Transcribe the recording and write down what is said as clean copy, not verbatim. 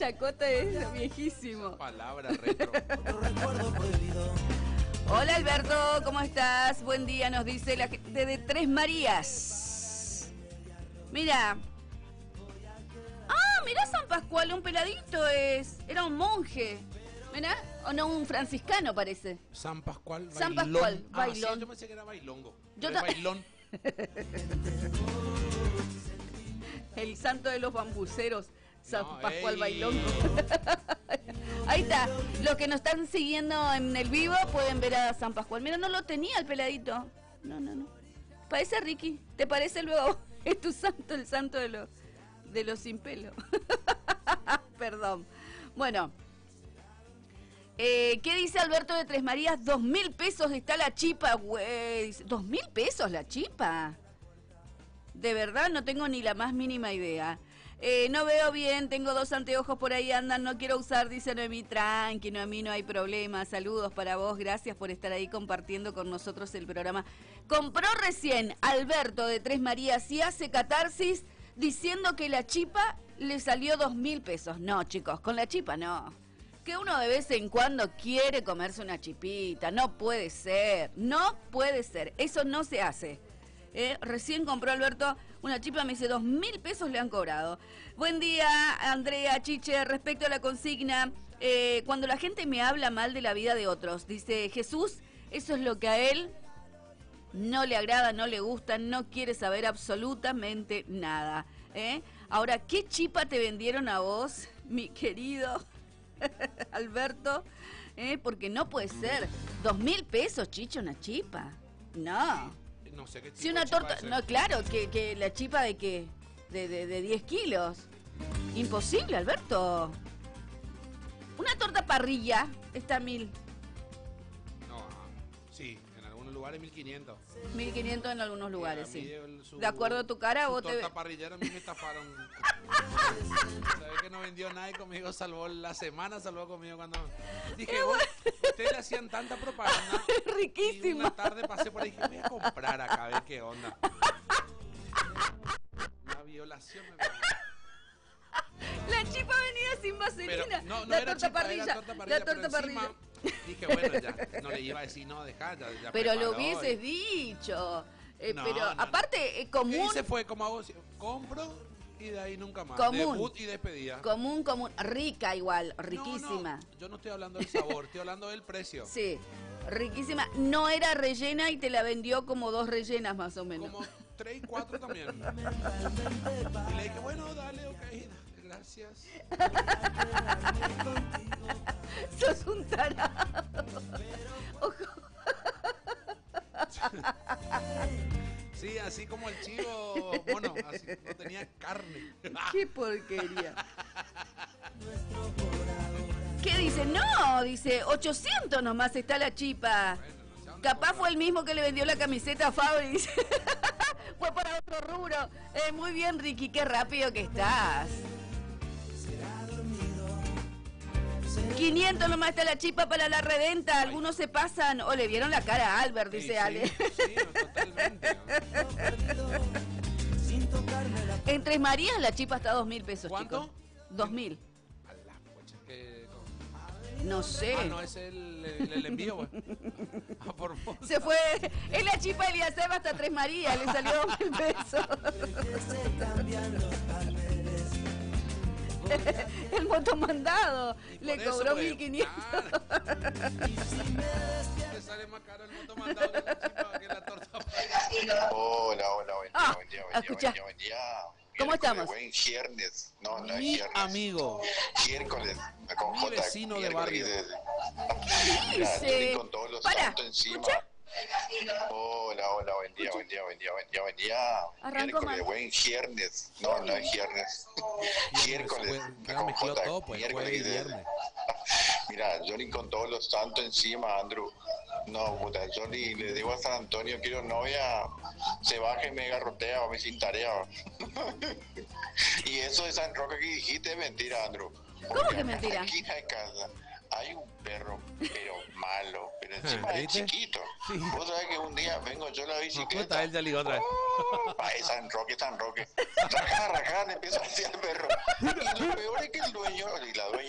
chacota es viejísimo. Palabra retro. Hola Alberto, ¿cómo estás? Buen día, nos dice la gente de Tres Marías. Mira. Ah, mira San Pascual, un peladito es. Era un monje. Mira, o no, un franciscano parece. San Pascual, bailón. San Pascual, bailón. Sí, yo pensé que era bailongo. Yo bailón. El santo de los bambuceros, San Pascual ey. Bailongo. Ahí está. Los que nos están siguiendo en el vivo pueden ver a San Pascual. Mira, no lo tenía el peladito. No. Parece Ricky. ¿Te parece luego? Es tu santo, el santo de los sin pelo. Perdón. Bueno. ¿Qué dice Alberto de Tres Marías? 2.000 pesos está la chipa, güey. 2.000 pesos la chipa. De verdad no tengo ni la más mínima idea. No veo bien, tengo 2 anteojos por ahí andan, no quiero usar, dice Noemí. Tranqui, Noemí, no hay problema. Saludos para vos, gracias por estar ahí compartiendo con nosotros el programa. Compró recién Alberto de Tres Marías y hace catarsis diciendo que la chipa le salió 2.000 pesos. No, chicos, con la chipa no. Que uno de vez en cuando quiere comerse una chipita, no puede ser, eso no se hace. Recién compró Alberto una chipa, me dice 2.000 pesos le han cobrado. Buen día, Andrea, Chiche, respecto a la consigna, cuando la gente me habla mal de la vida de otros, dice Jesús, eso es lo que a él no le agrada, no le gusta, no quiere saber absolutamente nada. Ahora, ¿qué chipa te vendieron a vos, mi querido Alberto? Porque no puede ser 2.000 pesos, Chicho, una chipa. No. No sé qué tipo si una de chipa torta, es. no, claro, que la chipa de qué, de 10 kilos. Imposible, Alberto. Una torta parrilla está 1.000. No, sí, en algunos lugares 1.500. 1.500 en algunos lugares, sí. De de acuerdo a tu cara, vos te... torta parrillera a mí me estafaron. Sabés que no vendió nadie conmigo, salvó la semana, salvó conmigo cuando... Dije, ustedes le hacían tanta propaganda. Riquísimo. Y una tarde pasé por ahí y dije, voy a comprar acá, a ver qué onda. Una violación me pegó. La chipa venía sin vaselina. Pero no la era torta chipa, parrilla. era torta parrilla, La torta pero encima parrilla. dije, bueno, ya, no le iba a decir, no, dejá, ya Pero lo preparó hubieses y... dicho. No, pero no, aparte, ¿Qué común. hice fue como hago? Compro y de ahí nunca más. Común. Debut y despedida. Común. Rica igual, riquísima. No, yo no estoy hablando del sabor, estoy hablando del precio. Sí, riquísima. No era rellena y te la vendió como 2 rellenas más o menos. Como 3 y 4 también. Y le dije, bueno, dale, ok, gracias. Sos un tarado. Ojo. Sí, así como el chivo, bueno, así no tenía carne. Qué porquería. ¿Qué dice? No, dice 800 nomás está la chipa. Bueno, Capaz fue el mismo que le vendió la camiseta a Fabri. Dice. Fue para otro rubro. Muy bien, Ricky, qué rápido que estás. 500 nomás está la chipa para la reventa. Algunos se pasan o le vieron la cara a Albert, dice sí, Ale. Sí, no, totalmente. En Tres Marías la chipa está a 2.000 pesos, ¿Cuánto? chicos. 2.000. A la pocha, que... No sé. Ah, no, es el envío, güey. Ah, por favor. Se fue. Es la chipa de Eliaseba hasta Tres Marías. Le salió 2.000 pesos. El motomandado le cobró 1.500. Le sale más caro el motomandado que la chipa, que la torta. Hola, buen día. ¿Cómo estamos? Buen viernes. No, no es Mi viernes. amigo. Miércoles. Con Mi J, vecino de barrio. ¿Qué Mira, dice? con todos los Pará, santos encima. ¿escucha? Hola, buen día. Arrancó Miércoles, mal. buen viernes. No, no es viernes. Miércoles. Ya Con mezcló J, todo, pues, jueves y viernes. Mira, Johnny con todos los santos encima, Andrew. No, puta, Johnny le digo a San Antonio, quiero novia, se baja y me garrotea o me sin tarea. Y eso de San Roque que dijiste es mentira, Andrew. ¿Cómo que mentira? Esquina de casa. hay un perro, pero malo, pero encima es ¿viste? chiquito. Sí. Vos sabés que un día vengo yo a la No, bicicleta. él ya ligó otra vez. Ay, San Roque. Rajá, le empieza a decir al perro. Y lo peor es que el dueño y la dueña